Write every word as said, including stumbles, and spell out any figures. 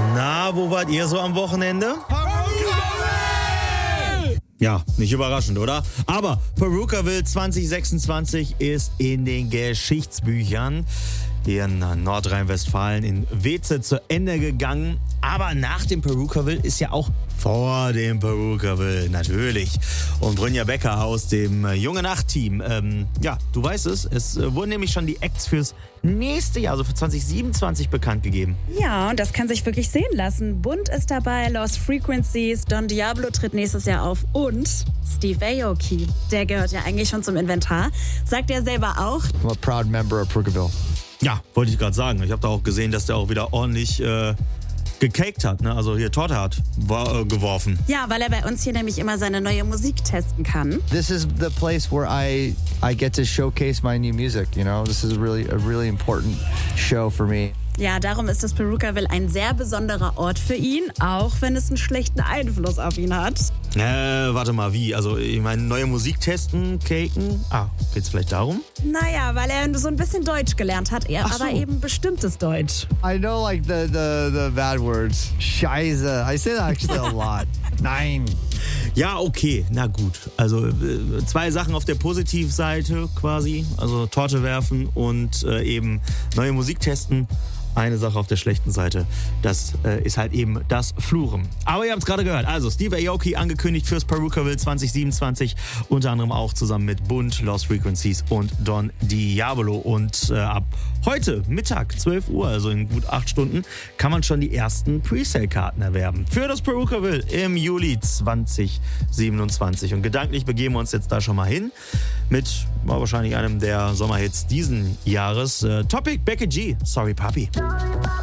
Na, wo wart ihr so am Wochenende? Ja, nicht überraschend, oder? Aber Perukaville zwanzig sechsundzwanzig ist in den Geschichtsbüchern hier in Nordrhein-Westfalen in Weeze zu Ende gegangen. Aber nach dem Perukaville ist ja auch vor dem Perukaville, natürlich. Und Brynja Becker aus dem Junge Nacht-Team. Ähm, ja, du weißt es, es wurden nämlich schon die Acts fürs nächste Jahr, also für zwanzig siebenundzwanzig, bekannt gegeben. Ja, und das kann sich wirklich sehen lassen. Bunt ist dabei, Lost Frequencies, Don Diablo tritt nächstes Jahr auf und Steve Aoki. Der gehört ja eigentlich schon zum Inventar. Sagt er selber auch. I'm a proud member of Perukaville. Ja, wollte ich gerade sagen. Ich habe da auch gesehen, dass der auch wieder ordentlich äh, gecaked hat, ne? Also hier Torte hat war, äh, geworfen. Ja, weil er bei uns hier nämlich immer seine neue Musik testen kann. This is the place where I I get to showcase my new music, you know. This is really a really important show for me. Ja, darum ist das Perukaville ein sehr besonderer Ort für ihn, auch wenn es einen schlechten Einfluss auf ihn hat. Äh, warte mal, wie? Also, ich meine, neue Musik testen, caken? Ah, geht's vielleicht darum? Naja, weil er so ein bisschen Deutsch gelernt hat, er Ach so. aber eben bestimmtes Deutsch. I know like the the the bad words. Scheiße. I say that actually a lot. Nein. Ja, okay, na gut. Also äh, zwei Sachen auf der Positivseite quasi, also Torte werfen und äh, eben neue Musik testen. Eine Sache auf der schlechten Seite, das äh, ist halt eben das Fluchen. Aber ihr habt es gerade gehört, also Steve Aoki angekündigt fürs Perukaville zwanzig siebenundzwanzig, unter anderem auch zusammen mit Bunt, Lost Frequencies und Don Diablo. Und äh, ab heute Mittag, zwölf Uhr, also in gut acht Stunden, kann man schon die ersten Presale-Karten erwerben für das Perukaville im Juli zwanzig siebenundzwanzig. Und gedanklich begeben wir uns jetzt da schon mal hin mit war wahrscheinlich einem der Sommerhits diesen Jahres. Äh, Topic, Becky G, Sorry Papi.